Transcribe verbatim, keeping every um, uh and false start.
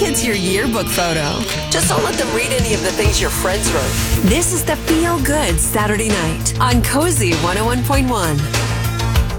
it's your yearbook photo. Just don't let them read any of the things your friends wrote. This is the Feel Good Saturday Night on Cozy one oh one point one.